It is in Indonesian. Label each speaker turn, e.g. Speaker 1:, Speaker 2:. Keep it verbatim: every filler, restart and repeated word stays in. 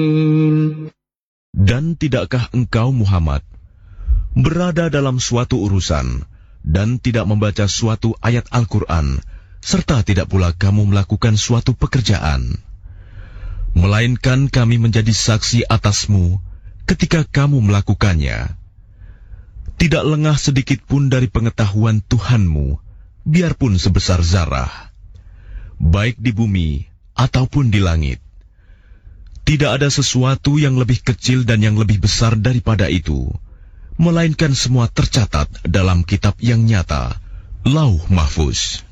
Speaker 1: Dan tidakkah engkau Muhammad berada dalam suatu urusan dan tidak membaca suatu ayat Al-Quran, serta tidak pula kamu melakukan suatu pekerjaan, melainkan kami menjadi saksi atasmu ketika kamu melakukannya. Tidak lengah sedikit pun dari pengetahuan Tuhanmu, biarpun sebesar zarah, baik di bumi ataupun di langit. Tidak ada sesuatu yang lebih kecil dan yang lebih besar daripada itu, melainkan semua tercatat dalam kitab yang nyata, Lauh Mahfuz.